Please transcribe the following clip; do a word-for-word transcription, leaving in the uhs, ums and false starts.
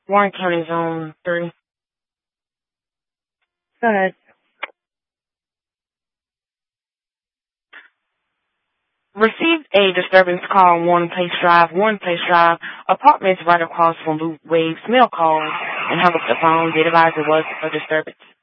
Warren County Zone three. Go ahead. Received a disturbance call on Warren Place Drive. Warren Place Drive, apartments right across from Blue Waves. Male called and hung up the phone. They advised it was a disturbance.